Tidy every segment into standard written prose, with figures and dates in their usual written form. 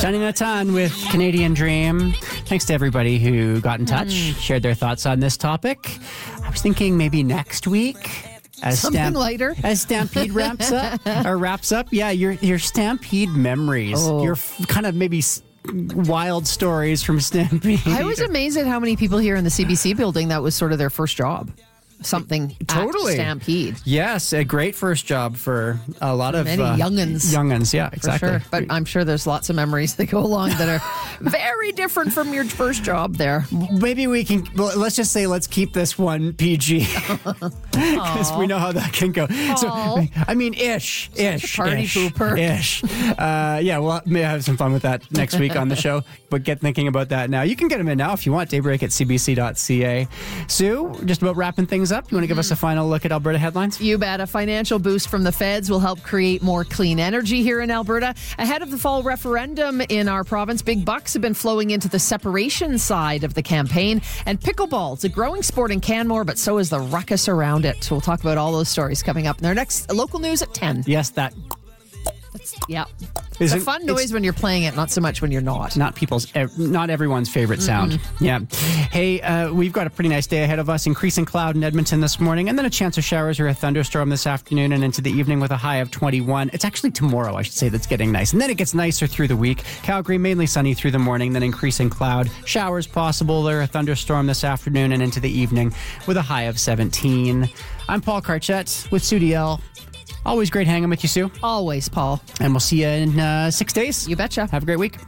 Shining a ton with Canadian Dream. Thanks to everybody who got in touch, shared their thoughts on this topic. I was thinking maybe next week. Something lighter. As Stampede wraps up. Yeah, your Stampede memories. Your kind of maybe wild stories from Stampede. I was amazed at how many people here in the CBC building that was sort of their first job. Something totally. At Stampede. Yes, a great first job for a lot of many young'uns. Young'uns, yeah, exactly. For sure. But I'm sure there's lots of memories that go along that are very different from your first job there. Maybe we can, let's just say, let's keep this one PG. Because we know how that can go. So, I mean, ish. Party pooper. Ish. Yeah, well, may have some fun with that next week on the show. But get thinking about that now. You can get them in now if you want. Daybreak at cbc.ca. Sue, just about wrapping things up. You want to give us a final look at Alberta headlines? You bet. A financial boost from the feds will help create more clean energy here in Alberta. Ahead of the fall referendum in our province, big bucks have been flowing into the separation side of the campaign. And pickleball, it's a growing sport in Canmore, but so is the ruckus around it. So we'll talk about all those stories coming up in our next local news at 10. Yes, that. Yeah. It's a fun noise when you're playing it, not so much when you're not. Not everyone's favorite sound. Yeah. Hey, we've got a pretty nice day ahead of us. Increasing cloud in Edmonton this morning, and then a chance of showers or a thunderstorm this afternoon and into the evening with a high of 21. It's actually tomorrow, I should say, that's getting nice. And then it gets nicer through the week. Calgary, mainly sunny through the morning, then increasing cloud. Showers possible or a thunderstorm this afternoon and into the evening with a high of 17. I'm Paul Karchet with Sue DL. Always great hanging with you, Sue. Always, Paul. And we'll see you in 6 days. You betcha. Have a great week.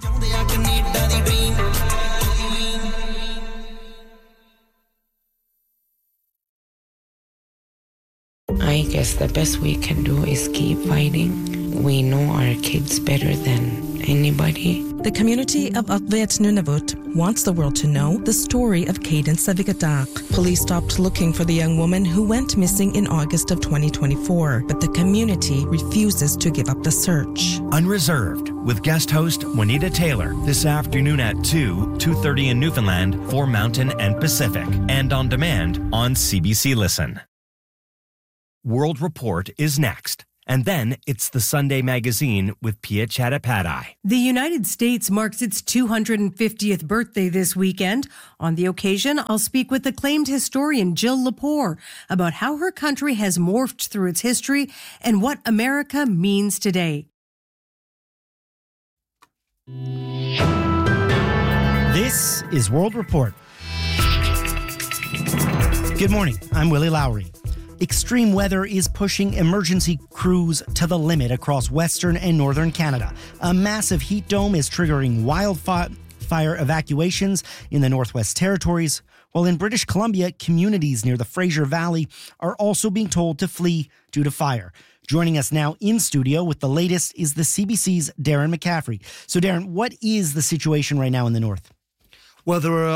I guess the best we can do is keep fighting. We know our kids better than anybody. The community of Upvet Nunavut wants the world to know the story of Caden Savigatak. Police stopped looking for the young woman who went missing in August of 2024, but the community refuses to give up the search. Unreserved with guest host Juanita Taylor this afternoon at 2:30 in Newfoundland for Mountain and Pacific, and on demand on CBC Listen. World Report is next. And then it's the Sunday Magazine with Pia Chattopadhyay. The United States marks its 250th birthday this weekend. On the occasion, I'll speak with acclaimed historian Jill Lepore about how her country has morphed through its history and what America means today. This is World Report. Good morning. I'm Willie Lowry. Extreme weather is pushing emergency crews to the limit across western and northern Canada. A massive heat dome is triggering wildfire evacuations in the Northwest Territories, while in British Columbia, communities near the Fraser Valley are also being told to flee due to fire. Joining us now in studio with the latest is the CBC's Darren McCaffrey. So Darren, what is the situation right now in the north? Well, there are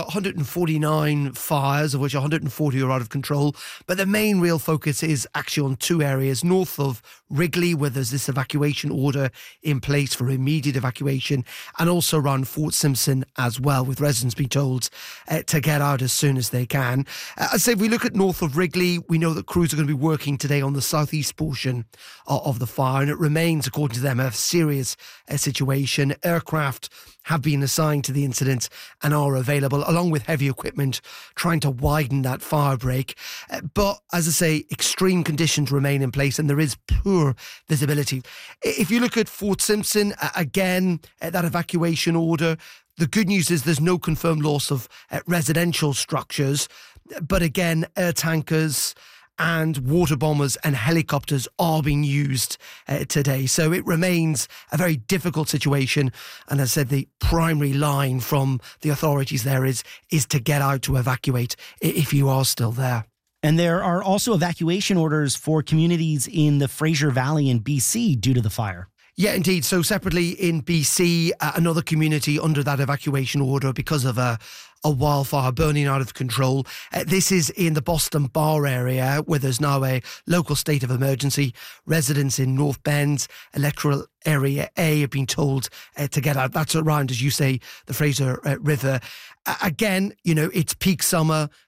149 fires, of which 140 are out of control. But the main real focus is actually on two areas. North of Wrigley, where there's this evacuation order in place for immediate evacuation, and also around Fort Simpson as well, with residents being told to get out as soon as they can. I'd say if we look at north of Wrigley, we know that crews are going to be working today on the southeast portion of the fire, and it remains, according to them, a serious situation. Aircraft have been assigned to the incident and are available, along with heavy equipment, trying to widen that fire break. But, as I say, extreme conditions remain in place and there is poor visibility. If you look at Fort Simpson, again, that evacuation order, the good news is there's no confirmed loss of residential structures. But again, air tankers and water bombers and helicopters are being used today. So it remains a very difficult situation. And as I said, the primary line from the authorities there is to get out to evacuate if you are still there. And there are also evacuation orders for communities in the Fraser Valley in BC due to the fire. Yeah, indeed. So separately in BC, another community under that evacuation order because of a wildfire burning out of control. This is in the Boston Bar area where there's now a local state of emergency. Residents in North Bend, electoral area A, have been told to get out. That's around, as you say, the Fraser River. Again, it's peak summer.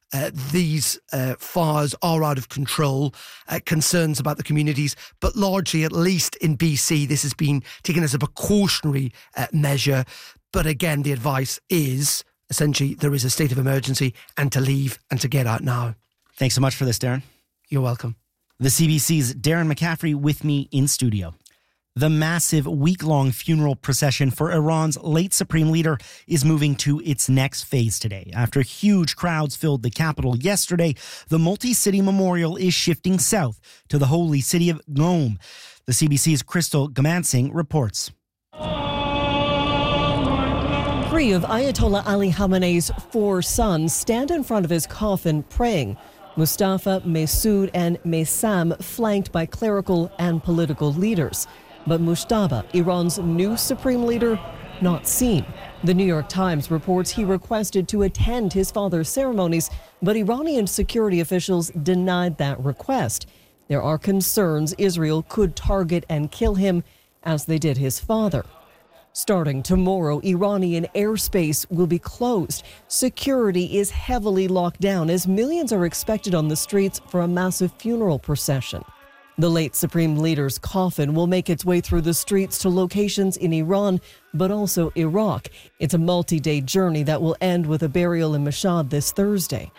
these fires are out of control, concerns about the communities, but largely, at least in BC, this has been taken as a precautionary measure. But again, the advice is essentially there is a state of emergency and to leave and to get out now. Thanks so much for this, Darren. You're welcome. The CBC's Darren McCaffrey with me in studio. The massive week-long funeral procession for Iran's late supreme leader is moving to its next phase today. After huge crowds filled the capital yesterday, the multi-city memorial is shifting south to the holy city of Qom. The CBC's Crystal Gamansing reports. Three of Ayatollah Ali Khamenei's 4 sons stand in front of his coffin praying. Mustafa, Masoud and Maysam flanked by clerical and political leaders. But Mujtaba, Iran's new supreme leader, not seen. The New York Times reports he requested to attend his father's ceremonies, but Iranian security officials denied that request. There are concerns Israel could target and kill him, as they did his father. Starting tomorrow, Iranian airspace will be closed. Security is heavily locked down as millions are expected on the streets for a massive funeral procession. The late supreme leader's coffin will make its way through the streets to locations in Iran, but also Iraq. It's a multi-day journey that will end with a burial in Mashhad this Thursday.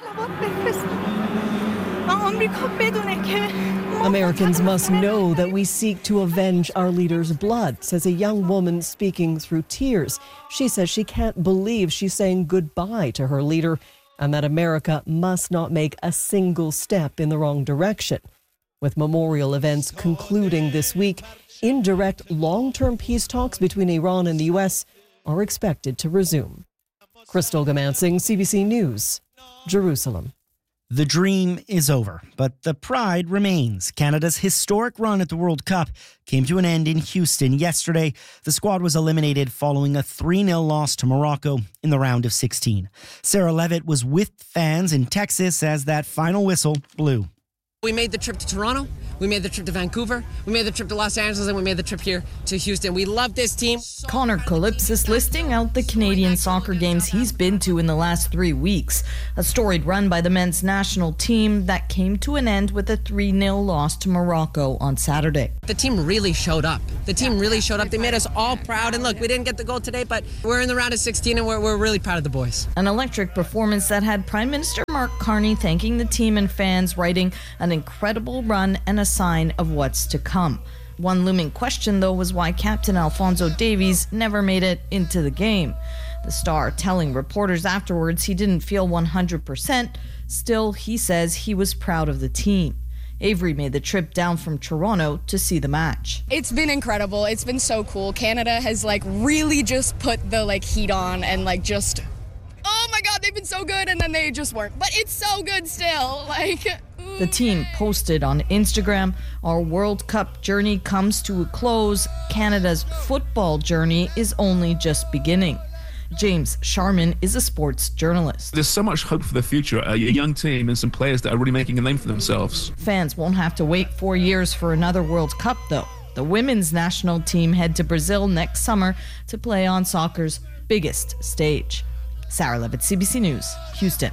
Americans must know that we seek to avenge our leader's blood, says a young woman speaking through tears. She says she can't believe she's saying goodbye to her leader and that America must not make a single step in the wrong direction. With memorial events concluding this week, indirect long-term peace talks between Iran and the U.S. are expected to resume. Crystal Gamansing, CBC News, Jerusalem. The dream is over, but the pride remains. Canada's historic run at the World Cup came to an end in Houston yesterday. The squad was eliminated following a 3-0 loss to Morocco in the round of 16. Sarah Levitt was with fans in Texas as that final whistle blew. We made the trip to Toronto, we made the trip to Vancouver, we made the trip to Los Angeles, and we made the trip here to Houston. We love this team. Connor Calypsis listing out the Canadian soccer games he's been to in the last 3 weeks. A storied run by the men's national team that came to an end with a 3-0 loss to Morocco on Saturday. The team really showed up. The team really showed up. They made us all proud. And look, we didn't get the goal today, but we're in the round of 16 and we're really proud of the boys. An electric performance that had Prime Minister Mark Carney thanking the team and fans, writing an incredible run and a sign of what's to come. One looming question, though, was why Captain Alphonso Davies never made it into the game. The star telling reporters afterwards he didn't feel 100%. Still, he says he was proud of the team. Avery made the trip down from Toronto to see the match. It's been incredible. It's been so cool. Canada has really just put the heat on and just, oh my God, they've been so good, and then they just weren't. But it's so good still. The team posted on Instagram, "Our World Cup journey comes to a close. Canada's football journey is only just beginning." James Sharman is a sports journalist. There's so much hope for the future, a young team and some players that are really making a name for themselves. Fans won't have to wait 4 years for another World Cup, though. The women's national team head to Brazil next summer to play on soccer's biggest stage. Sarah Levitt, CBC News, Houston.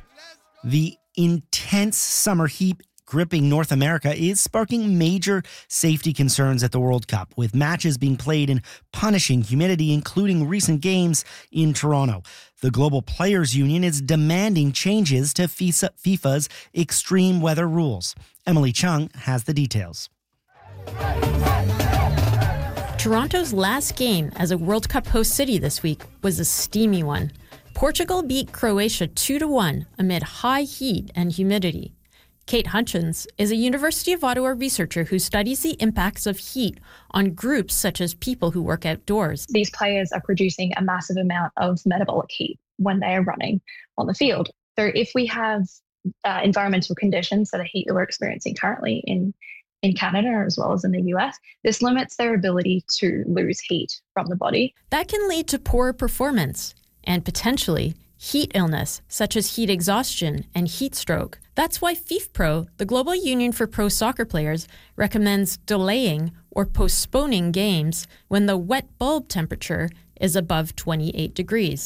The intense summer heat gripping North America is sparking major safety concerns at the World Cup, with matches being played in punishing humidity, including recent games in Toronto. The Global Players Union is demanding changes to FIFA's extreme weather rules. Emily Chung has the details. Toronto's last game as a World Cup host city this week was a steamy one. Portugal beat Croatia 2-1 amid high heat and humidity. Kate Hutchins is a University of Ottawa researcher who studies the impacts of heat on groups such as people who work outdoors. These players are producing a massive amount of metabolic heat when they are running on the field. So if we have environmental conditions that are heat that we're experiencing currently in Canada as well as in the US, this limits their ability to lose heat from the body. That can lead to poorer performance and potentially heat illness, such as heat exhaustion and heat stroke. That's why FIFPro, the Global Union for Pro Soccer Players, recommends delaying or postponing games when the wet bulb temperature is above 28 degrees.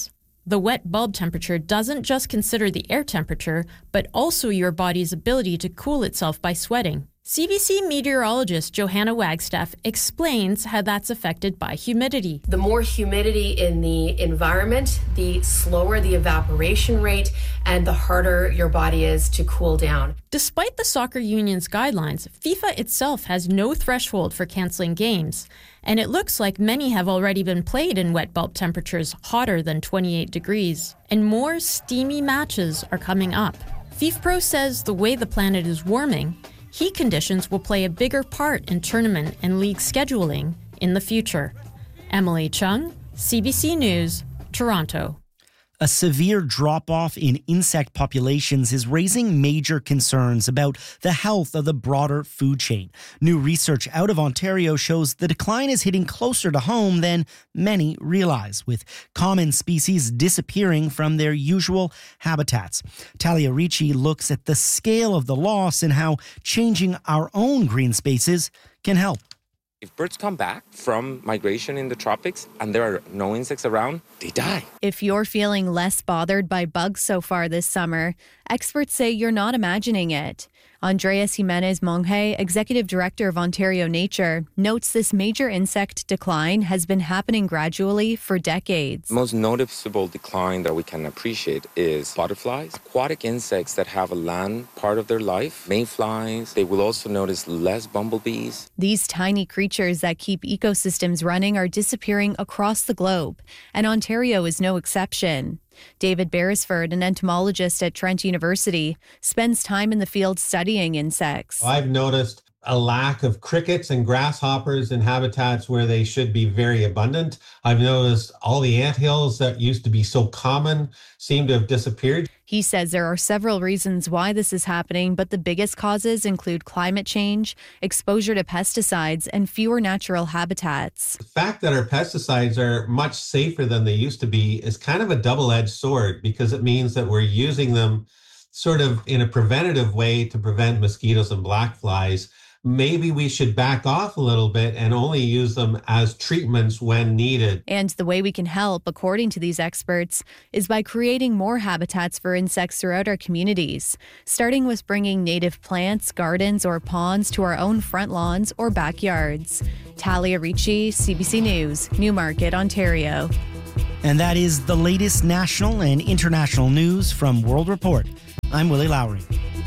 The wet bulb temperature doesn't just consider the air temperature, but also your body's ability to cool itself by sweating. CBC meteorologist Johanna Wagstaff explains how that's affected by humidity. The more humidity in the environment, the slower the evaporation rate and the harder your body is to cool down. Despite the soccer union's guidelines, FIFA itself has no threshold for canceling games. And it looks like many have already been played in wet bulb temperatures hotter than 28 degrees. And more steamy matches are coming up. FIFPro says the way the planet is warming, heat conditions will play a bigger part in tournament and league scheduling in the future. Emily Chung, CBC News, Toronto. A severe drop-off in insect populations is raising major concerns about the health of the broader food chain. New research out of Ontario shows the decline is hitting closer to home than many realize, with common species disappearing from their usual habitats. Talia Ricci looks at the scale of the loss and how changing our own green spaces can help. If birds come back from migration in the tropics and there are no insects around, they die. If you're feeling less bothered by bugs so far this summer, experts say you're not imagining it. Andreas Jimenez Monge, Executive Director of Ontario Nature, notes this major insect decline has been happening gradually for decades. The most noticeable decline that we can appreciate is butterflies, aquatic insects that have a land part of their life, mayflies. They will also notice less bumblebees. These tiny creatures that keep ecosystems running are disappearing across the globe, and Ontario is no exception. David Beresford, an entomologist at Trent University, spends time in the field studying insects. I've noticed a lack of crickets and grasshoppers in habitats where they should be very abundant. I've noticed all the anthills that used to be so common seem to have disappeared. He says there are several reasons why this is happening, but the biggest causes include climate change, exposure to pesticides, and fewer natural habitats. The fact that our pesticides are much safer than they used to be is kind of a double-edged sword, because it means that we're using them sort of in a preventative way to prevent mosquitoes and black flies. Maybe we should back off a little bit and only use them as treatments when needed. And the way we can help, according to these experts, is by creating more habitats for insects throughout our communities, starting with bringing native plants, gardens, or ponds to our own front lawns or backyards. Talia Ricci, CBC News, Newmarket, Ontario. And that is the latest national and international news from World Report. I'm Willie Lowry.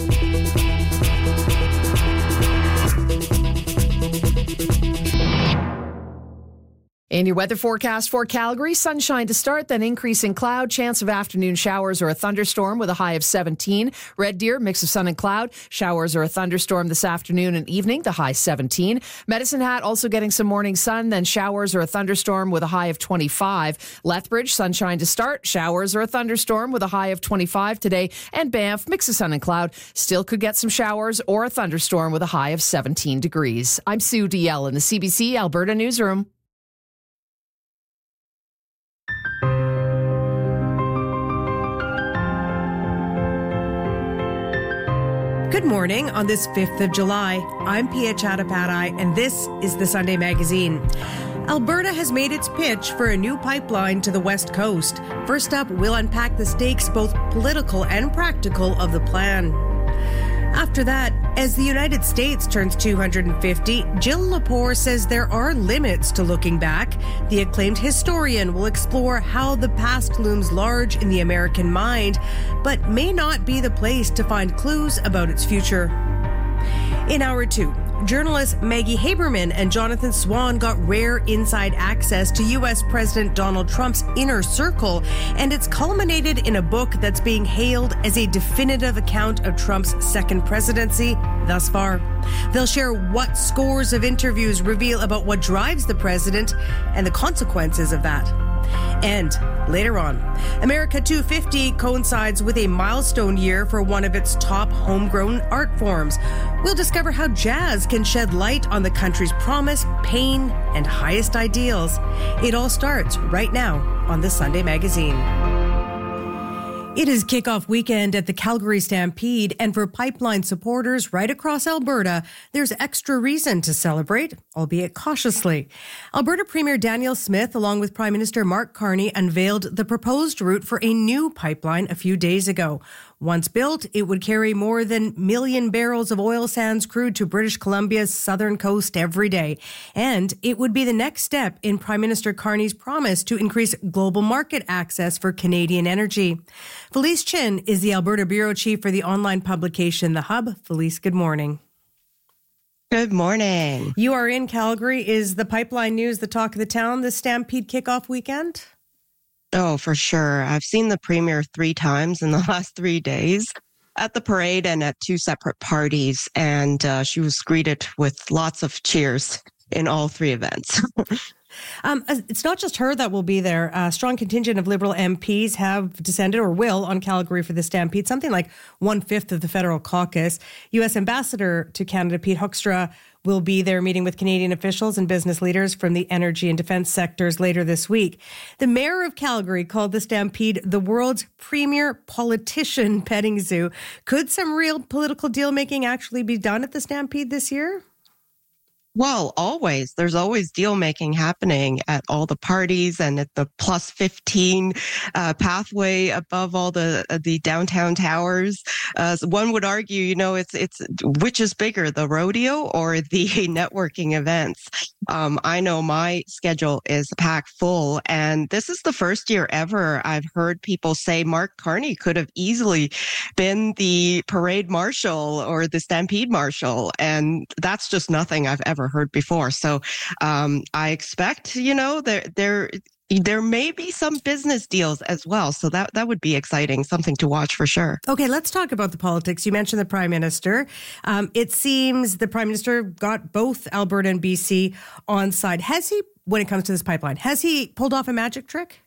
In your weather forecast for Calgary, sunshine to start, then increasing cloud, chance of afternoon showers or a thunderstorm with a high of 17. Red Deer, mix of sun and cloud, showers or a thunderstorm this afternoon and evening, the high 17. Medicine Hat also getting some morning sun, then showers or a thunderstorm with a high of 25. Lethbridge, sunshine to start, showers or a thunderstorm with a high of 25 today. And Banff, mix of sun and cloud, still could get some showers or a thunderstorm with a high of 17 degrees. I'm Sue DL in the CBC Alberta Newsroom. Good morning on this 5th of July. I'm Pia Chattopadhyay, and this is the Sunday Magazine. Alberta has made its pitch for a new pipeline to the West Coast. First up, we'll unpack the stakes, both political and practical, of the plan. After that, as the United States turns 250, Jill Lepore says there are limits to looking back. The acclaimed historian will explore how the past looms large in the American mind, but may not be the place to find clues about its future. In Hour 2, journalists Maggie Haberman and Jonathan Swan got rare inside access to U.S. President Donald Trump's inner circle, and it's culminated in a book that's being hailed as a definitive account of Trump's second presidency thus far. They'll share what scores of interviews reveal about what drives the president and the consequences of that. And later on, America 250 coincides with a milestone year for one of its top homegrown art forms. We'll discover how jazz can shed light on the country's promise, pain, and highest ideals. It all starts right now on the Sunday Magazine. It is kickoff weekend at the Calgary Stampede, and for pipeline supporters right across Alberta, there's extra reason to celebrate, albeit cautiously. Alberta Premier Danielle Smith, along with Prime Minister Mark Carney, unveiled the proposed route for a new pipeline a few days ago. Once built, it would carry more than 1 million barrels of oil sands crude to British Columbia's southern coast every day. And it would be the next step in Prime Minister Carney's promise to increase global market access for Canadian energy. Felice Chin is the Alberta Bureau Chief for the online publication The Hub. Felice, good morning. Good morning. You are in Calgary. Is the pipeline news the talk of the town this Stampede kickoff weekend? Oh, for sure. I've seen the premier 3 times in the last 3 days at the parade and at 2 separate parties. And she was greeted with lots of cheers in all 3 events. It's not just her that will be there. A strong contingent of Liberal MPs have descended or will on Calgary for the Stampede, something like 1/5 of the federal caucus. U.S. Ambassador to Canada, Pete Hoekstra, will be there meeting with Canadian officials and business leaders from the energy and defense sectors later this week. The mayor of Calgary called the Stampede the world's premier politician petting zoo. Could some real political deal-making actually be done at the Stampede this year? Well, always. There's always deal making happening at all the parties and at the plus 15 pathway above all the downtown towers. So one would argue, it's which is bigger, the rodeo or the networking events? I know my schedule is packed full, and this is the first year ever I've heard people say Mark Carney could have easily been the parade marshal or the Stampede marshal, and that's just nothing I've ever heard before. So I expect, there may be some business deals as well. So that would be exciting, something to watch for sure. Okay, let's talk about the politics. You mentioned the Prime Minister. It seems the Prime Minister got both Alberta and BC on side. Has he, when it comes to this pipeline, has he pulled off a magic trick?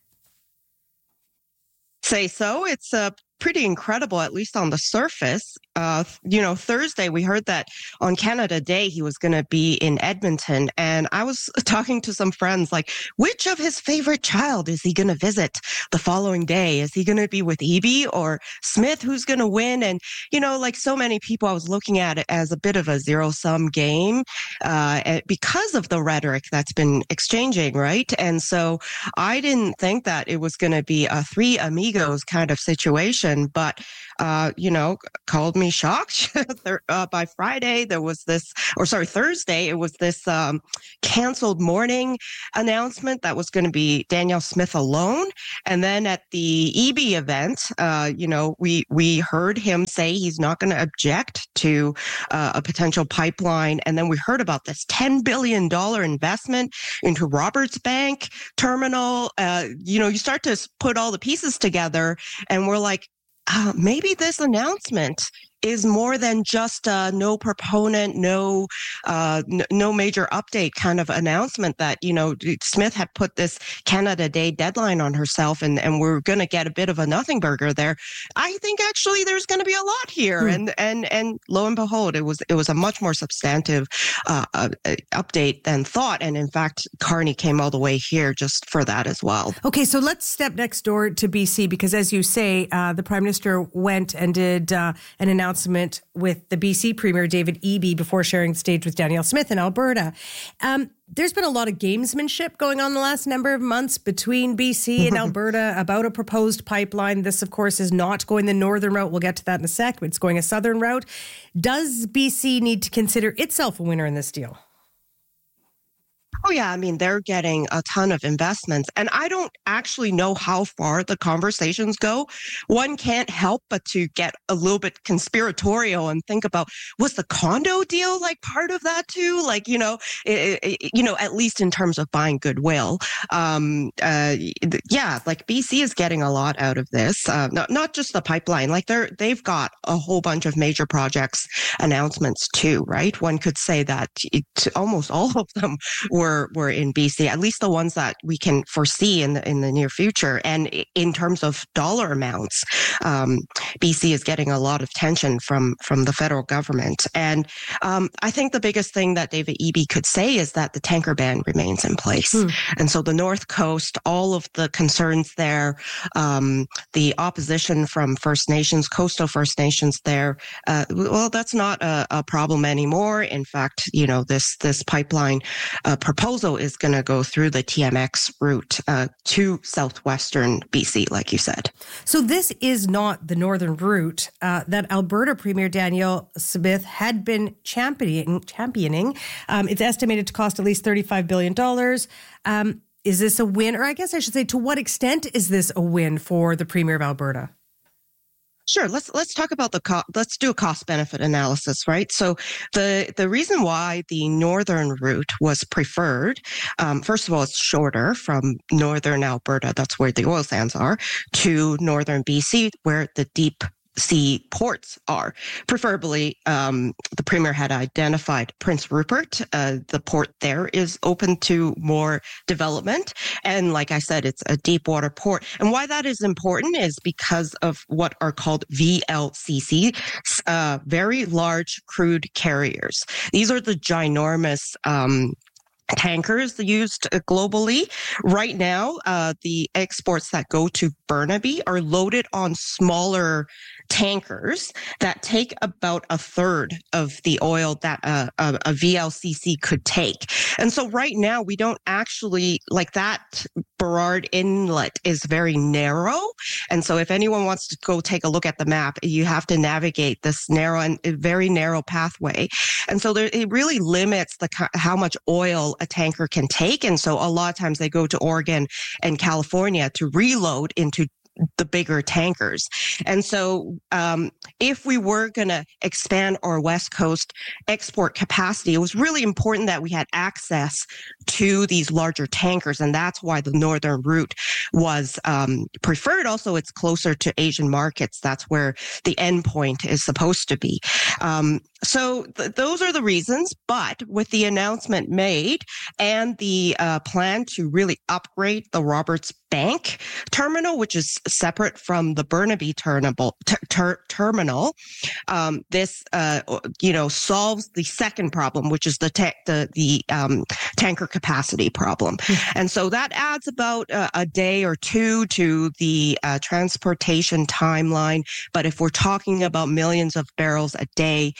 Say so. It's pretty incredible, at least on the surface. Thursday, we heard that on Canada Day, he was going to be in Edmonton. And I was talking to some friends, like, which of his favorite child is he going to visit the following day? Is he going to be with Eby or Smith? Who's going to win? And, like so many people, I was looking at it as a bit of a zero-sum game because of the rhetoric that's been exchanging, right? And so I didn't think that it was going to be a 3 amigos kind of situation. But, called me shocked. By Friday, Thursday, it was this canceled morning announcement that was going to be Danielle Smith alone. And then at the Eby event, we heard him say he's not going to object to a potential pipeline. And then we heard about this $10 billion investment into Roberts Bank terminal. You start to put all the pieces together and we're like, maybe this announcement is more than just a no proponent, no major update kind of announcement that, Smith had put this Canada Day deadline on herself and we're going to get a bit of a nothing burger there. I think actually there's going to be a lot here. And lo and behold, it was a much more substantive update than thought. And in fact, Carney came all the way here just for that as well. Okay, so let's step next door to BC because as you say, the Prime Minister went and did an announcement with the BC Premier David Eby before sharing the stage with Danielle Smith in Alberta. There's been a lot of gamesmanship going on the last number of months between BC and Alberta about a proposed pipeline. This, of course, is not going the northern route. We'll get to that in a sec, but it's going a southern route. Does BC need to consider itself a winner in this deal? Oh, yeah. I mean, they're getting a ton of investments. And I don't actually know how far the conversations go. One can't help but to get a little bit conspiratorial and think about, was the condo deal like part of that too? Like, at least in terms of buying goodwill. Like BC is getting a lot out of this. Not just the pipeline. Like they've got a whole bunch of major projects announcements too, right? One could say that almost all of them were were in BC, at least the ones that we can foresee in the near future. And in terms of dollar amounts, BC is getting a lot of attention from the federal government. And I think the biggest thing that David Eby could say is that the tanker ban remains in place. And so the North Coast, all of the concerns there, the opposition from First Nations, coastal First Nations there, well, that's not a problem anymore. In fact, this pipeline proposal is going to go through the TMX route to southwestern BC, like you said. So this is not the northern route that Alberta Premier Danielle Smith had been championing. It's estimated to cost at least $35 billion. Is this a win? Or I guess I should say, to what extent is this a win for the Premier of Alberta? Sure. Let's talk about let's do a cost benefit analysis, right? So the reason why the northern route was preferred, first of all, it's shorter from northern Alberta, that's where the oil sands are, to northern BC, where the deep sea ports are. Preferably, the Premier had identified Prince Rupert. The port there is open to more development. And like I said, it's a deep water port. And why that is important is because of what are called VLCC, very large crude carriers. These are the ginormous tankers used globally. Right now, the exports that go to Burnaby are loaded on smaller tankers that take about a third of the oil that a VLCC could take. And so right now, we don't actually, like that Burrard Inlet is very narrow. And so if anyone wants to go take a look at the map, you have to navigate this narrow and very narrow pathway. And so it really limits how much oil a tanker can take. And so a lot of times they go to Oregon and California to reload into the bigger tankers. And so if we were going to expand our West Coast export capacity, it was really important that we had access to these larger tankers. And that's why the northern route was preferred. Also, it's closer to Asian markets. That's where the end point is supposed to be. So those are the reasons. But with the announcement made and the plan to really upgrade the Roberts Bank terminal, which is separate from the Burnaby terminal, this solves the second problem, which is the tanker capacity problem. And so that adds about a day or two to the transportation timeline. But if we're talking about millions of barrels a day,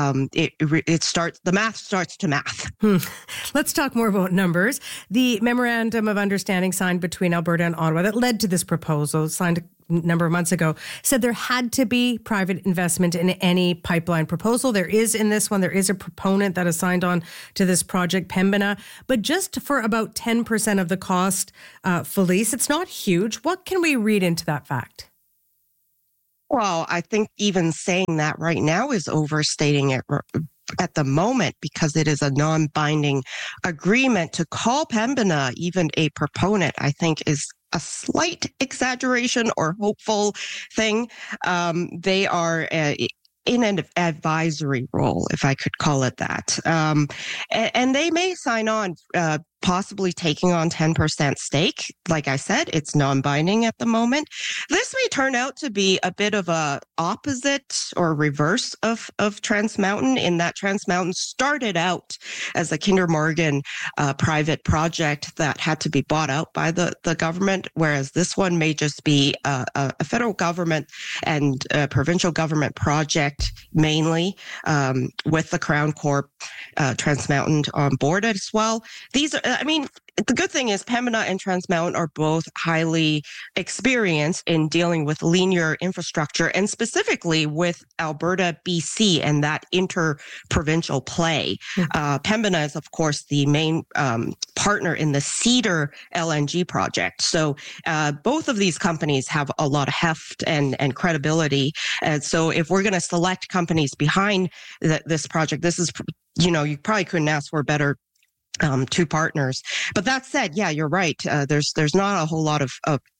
the math starts to math. Let's talk more about numbers. The memorandum of understanding signed between Alberta and Ottawa that led to this proposal, signed a number of months ago, said there had to be private investment in any pipeline proposal. There is in this one. There is a proponent that is signed on to this project, Pembina, but just for about 10% of the cost, Felice. It's not huge. What can we read into that fact? Well, I think even saying that right now is overstating it at the moment, because it is a non-binding agreement. To call Pembina even a proponent, I think, is a slight exaggeration or hopeful thing. They are in an advisory role, if I could call it that. And they may sign on, possibly taking on 10% stake. Like I said, it's non-binding at the moment. This may turn out to be a bit of a opposite or reverse of Trans Mountain, in that Trans Mountain started out as a Kinder Morgan private project that had to be bought out by the government, whereas this one may just be a federal government and a provincial government project, mainly with the Crown Corp, Trans Mountain on board as well. These are, the good thing is Pembina and Trans Mountain are both highly experienced in dealing with linear infrastructure, and specifically with Alberta, BC, and that inter-provincial play. Pembina is, of course, the main partner in the Cedar LNG project. So both of these companies have a lot of heft and credibility. And so if we're going to select companies behind this project, this is, you probably couldn't ask for a better two partners. But that said, yeah, you're right. There's not a whole lot of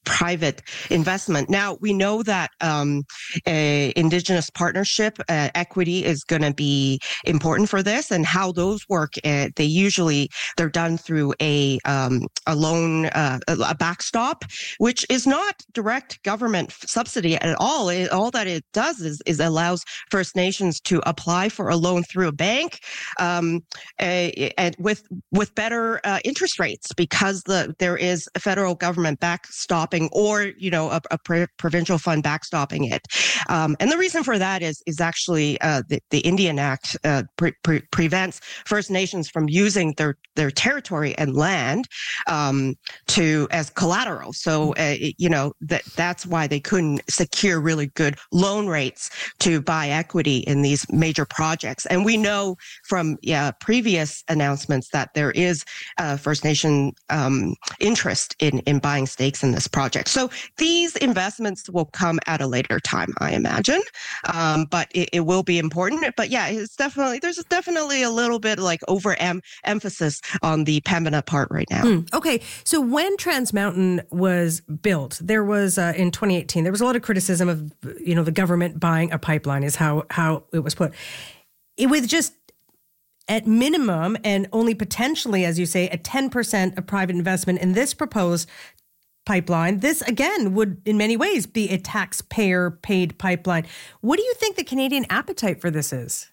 private investment. Now, we know that Indigenous partnership equity is going to be important for this, and how those work. They're done through a loan, a backstop, which is not direct government subsidy at all. All that it does is allows First Nations to apply for a loan through a bank, and with better interest rates, because there is a federal government backstop, or a provincial fund backstopping it, and the reason for that is actually the Indian Act prevents First Nations from using their territory and land as collateral. So that's why they couldn't secure really good loan rates to buy equity in these major projects. And we know from previous announcements that there is First Nation interest in buying stakes in this project. So these investments will come at a later time, I imagine, but it will be important. But there's definitely a little bit like emphasis on the Pembina part right now. Okay, so when Trans Mountain was built, there was in 2018 there was a lot of criticism of the government buying a pipeline, is how it was put. It was just at minimum, and only potentially, as you say, a 10% of private investment in this proposed pipeline. This, again, would in many ways be a taxpayer-paid pipeline. What do you think the Canadian appetite for this is?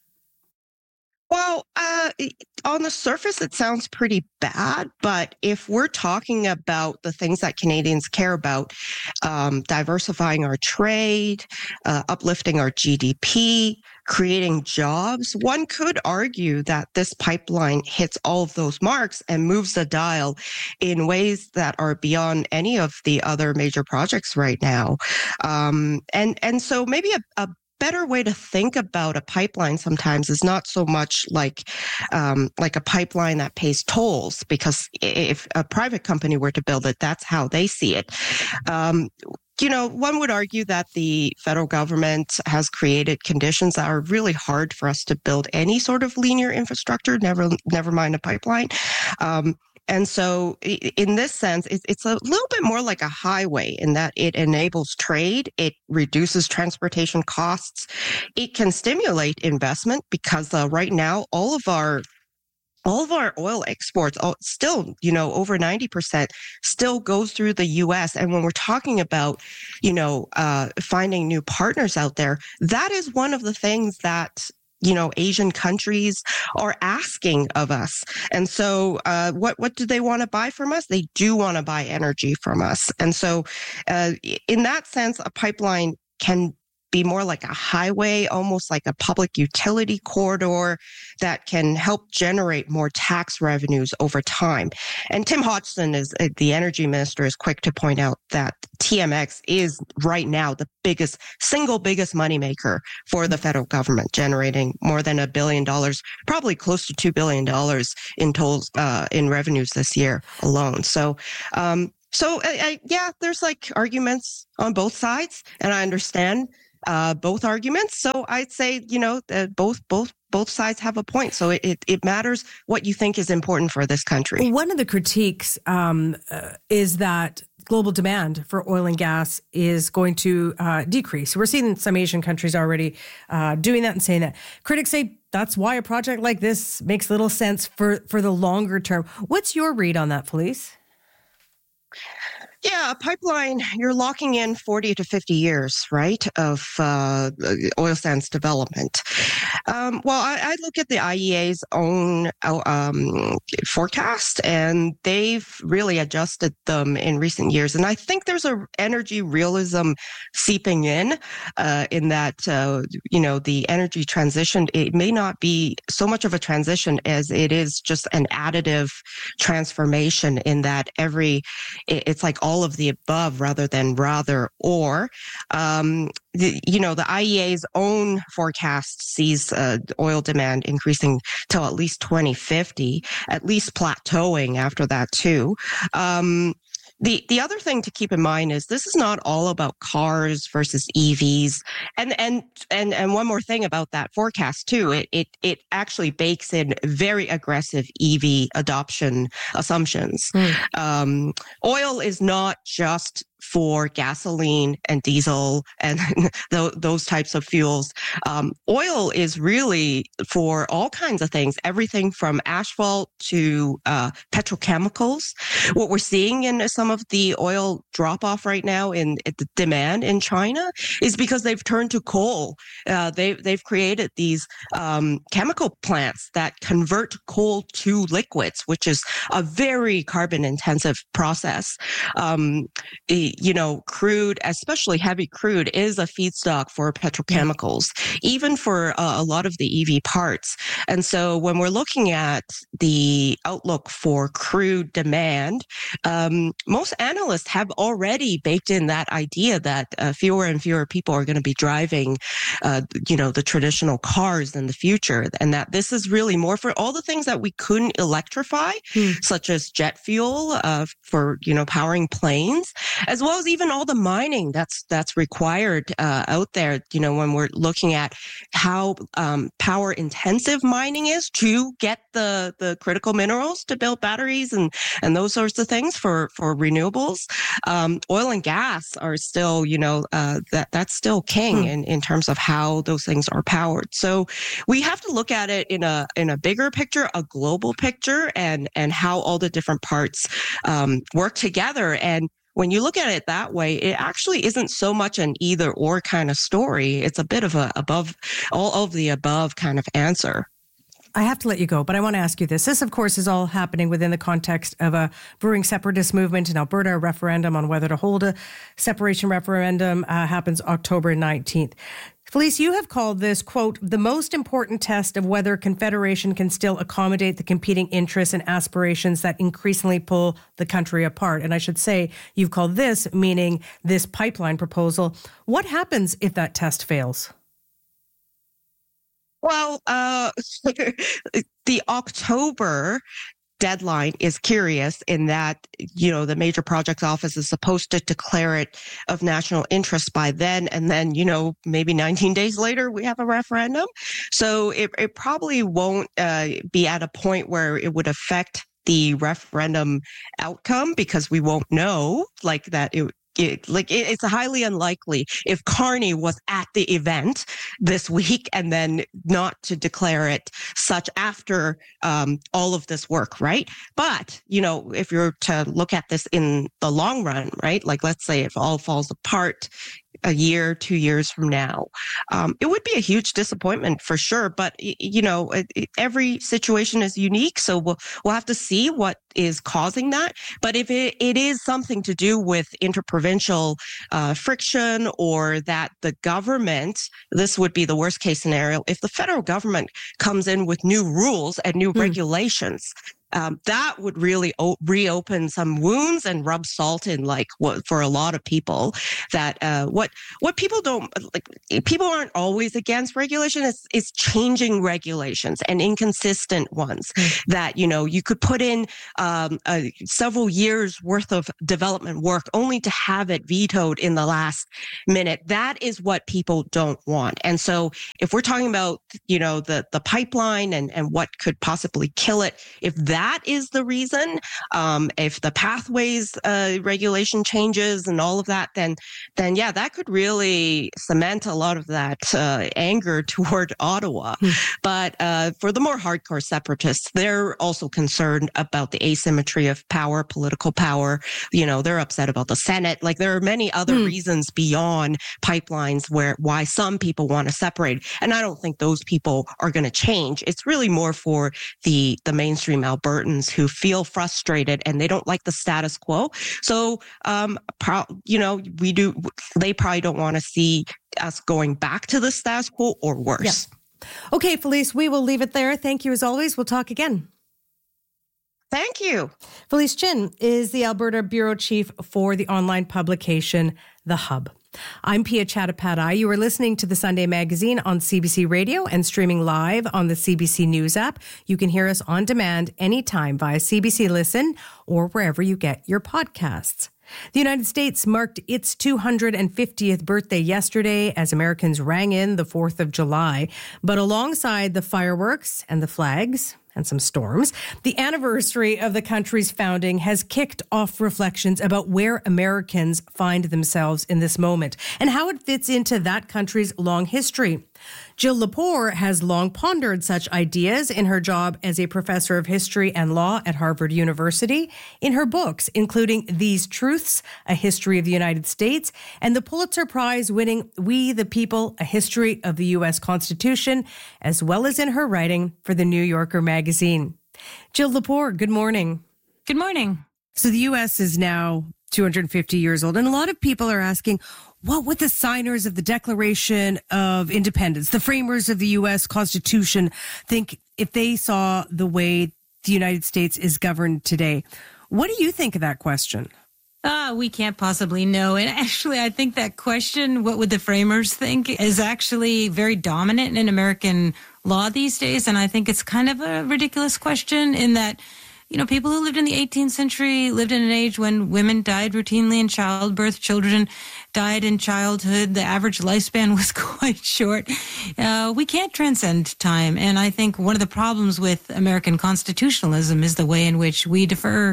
Well, on the surface, it sounds pretty bad. But if we're talking about the things that Canadians care about, diversifying our trade, uplifting our GDP, creating jobs, one could argue that this pipeline hits all of those marks and moves the dial in ways that are beyond any of the other major projects right now. And so maybe a better way to think about a pipeline sometimes is not so much like a pipeline that pays tolls, because if a private company were to build it, that's how they see it. One would argue that the federal government has created conditions that are really hard for us to build any sort of linear infrastructure, never mind a pipeline. And so in this sense, it's a little bit more like a highway in that it enables trade, it reduces transportation costs, it can stimulate investment, because right now all of our oil exports still, over 90% still goes through the U.S. And when we're talking about, finding new partners out there, that is one of the things that Asian countries are asking of us. And so what do they want to buy from us? They do want to buy energy from us. And so in that sense, a pipeline can be more like a highway, almost like a public utility corridor that can help generate more tax revenues over time. And Tim Hodgson, the energy minister, is quick to point out that TMX is right now the single biggest moneymaker for the federal government, generating more than $1 billion, probably close to $2 billion in tolls, in revenues this year alone. So there's like arguments on both sides, and I understand both arguments. So I'd say, both sides have a point. So it matters what you think is important for this country. One of the critiques is that global demand for oil and gas is going to decrease. We're seeing some Asian countries already doing that and saying that. Critics say that's why a project like this makes little sense for the longer term. What's your read on that, Felice? Yeah, a pipeline, you're locking in 40 to 50 years, right, of oil sands development. I look at the IEA's own forecast, and they've really adjusted them in recent years. And I think there's an energy realism seeping in that, the energy transition, it may not be so much of a transition as it is just an additive transformation, in that it's like all of the above rather than rather or. The IEA's own forecast sees oil demand increasing till at least 2050, at least plateauing after that too. The other thing to keep in mind is this is not all about cars versus EVs. And one more thing about that forecast too, it actually bakes in very aggressive EV adoption assumptions. Oil is not just for gasoline and diesel and those types of fuels. Oil is really for all kinds of things, everything from asphalt to petrochemicals. What we're seeing in some of the oil drop off right now in the demand in China is because they've turned to coal. They've created these chemical plants that convert coal to liquids, which is a very carbon intensive process. Crude, especially heavy crude, is a feedstock for petrochemicals, even for a lot of the EV parts. And so when we're looking at the outlook for crude demand, most analysts have already baked in that idea that fewer and fewer people are going to be driving, the traditional cars in the future, and that this is really more for all the things that we couldn't electrify, such as jet fuel for powering planes, as well as even all the mining that's required out there. When we're looking at how power intensive mining is to get the critical minerals to build batteries and those sorts of things for renewables, oil and gas are still that's still king in terms of how those things are powered. So we have to look at it in a bigger picture, a global picture, and how all the different parts work together. And when you look at it that way, it actually isn't so much an either or kind of story. It's a bit of a all of the above kind of answer. I have to let you go, but I want to ask you this. This, of course, is all happening within the context of a brewing separatist movement in Alberta. A referendum on whether to hold a separation referendum happens October 19th. Felice, you have called this, quote, the most important test of whether Confederation can still accommodate the competing interests and aspirations that increasingly pull the country apart. And I should say, you've called this, meaning this pipeline proposal. What happens if that test fails? Well, the October deadline is curious in that, the Major Projects Office is supposed to declare it of national interest by then. And then, maybe 19 days later, we have a referendum. So it probably won't be at a point where it would affect the referendum outcome, because we won't know that it's highly unlikely if Carney was at the event this week and then not to declare it such after all of this work, right? But, if you're to look at this in the long run, right? Let's say if all falls apart a year, 2 years from now, it would be a huge disappointment for sure. But, every situation is unique. So we'll have to see what is causing that. But if it is something to do with interprovincial friction, or that the government, this would be the worst case scenario, if the federal government comes in with new rules and new regulations, that would really reopen some wounds and rub salt in, for a lot of people, that what people don't people aren't always against regulation. It's changing regulations and inconsistent ones that you could put in several years worth of development work only to have it vetoed in the last minute. That is what people don't want. And so if we're talking about the pipeline and what could possibly kill it, if that is the reason, if the pathways regulation changes and all of that, then yeah, that could really cement a lot of that anger toward Ottawa. But for the more hardcore separatists, they're also concerned about the asymmetry of power, political power. They're upset about the Senate. There are many other reasons beyond pipelines why some people want to separate. And I don't think those people are going to change. It's really more for the mainstream Albertans who feel frustrated and they don't like the status quo. So, they probably don't want to see us going back to the status quo or worse. Yeah. Okay, Felice, we will leave it there. Thank you as always. We'll talk again. Thank you. Felice Chin is the Alberta Bureau Chief for the online publication, The Hub. I'm Pia Chattopadhyay. You are listening to the Sunday Magazine on CBC Radio and streaming live on the CBC News app. You can hear us on demand anytime via CBC Listen or wherever you get your podcasts. The United States marked its 250th birthday yesterday as Americans rang in the 4th of July. But alongside the fireworks and the flags and some storms, the anniversary of the country's founding has kicked off reflections about where Americans find themselves in this moment and how it fits into that country's long history. Jill Lepore has long pondered such ideas in her job as a professor of history and law at Harvard University, in her books, including These Truths, A History of the United States, and the Pulitzer Prize-winning We the People, A History of the U.S. Constitution, as well as in her writing for The New Yorker magazine. Jill Lepore, good morning. Good morning. So the U.S. is now 250 years old, and a lot of people are asking, what would the signers of the Declaration of Independence, the framers of the U.S. Constitution, think if they saw the way the United States is governed today? What do you think of that question? We can't possibly know. And actually, I think that question, what would the framers think, is actually very dominant in American law these days. And I think it's kind of a ridiculous question in that, you know, people who lived in the 18th century lived in an age when women died routinely in childbirth, children died in childhood. The average lifespan was quite short. We can't transcend time. And I think one of the problems with American constitutionalism is the way in which we defer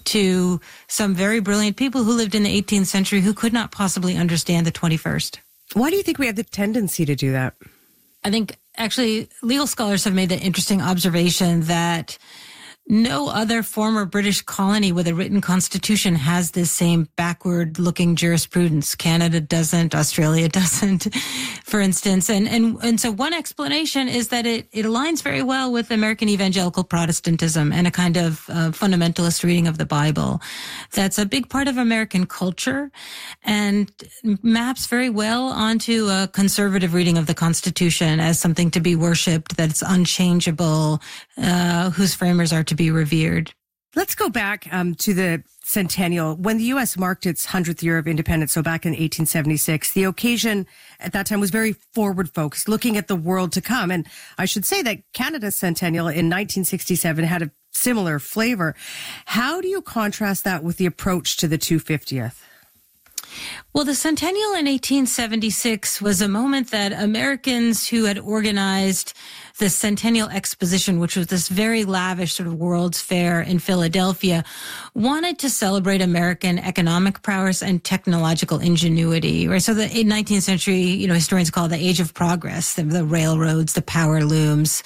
to some very brilliant people who lived in the 18th century who could not possibly understand the 21st. Why do you think we have the tendency to do that? I think actually legal scholars have made the interesting observation that no other former British colony with a written constitution has this same backward-looking jurisprudence. Canada doesn't, Australia doesn't, for instance. And so one explanation is that it aligns very well with American evangelical Protestantism and a kind of fundamentalist reading of the Bible. That's a big part of American culture and maps very well onto a conservative reading of the Constitution as something to be worshipped, that's unchangeable, whose framers are to be revered. Let's go back to the centennial. When the U.S. marked its 100th year of independence, so back in 1876, the occasion at that time was very forward-focused, looking at the world to come. And I should say that Canada's centennial in 1967 had a similar flavor. How do you contrast that with the approach to the 250th? Well, the centennial in 1876 was a moment that Americans who had organized the Centennial Exposition, which was this very lavish sort of World's Fair in Philadelphia, wanted to celebrate American economic prowess and technological ingenuity. Right? So the 19th century, you know, historians call it the age of progress, the railroads, the power looms,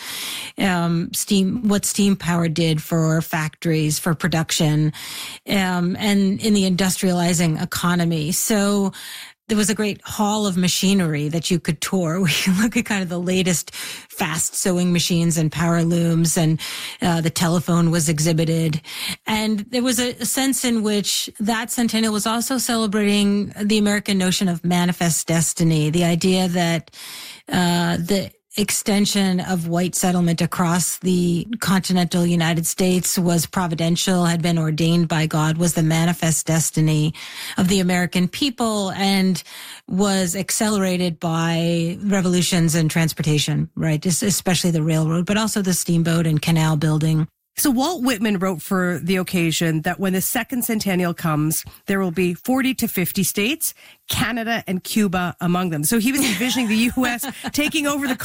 what steam power did for factories, for production, and in the industrializing economy. So there was a great hall of machinery that you could tour. We can look at kind of the latest fast sewing machines and power looms, and the telephone was exhibited. And there was a sense in which that centennial was also celebrating the American notion of manifest destiny, the idea that the extension of white settlement across the continental United States was providential, had been ordained by God, was the manifest destiny of the American people, and was accelerated by revolutions in transportation, right? Especially the railroad, but also the steamboat and canal building. So Walt Whitman wrote for the occasion that when the second centennial comes, there will be 40 to 50 states, Canada and Cuba among them. So he was envisioning the U.S. taking over the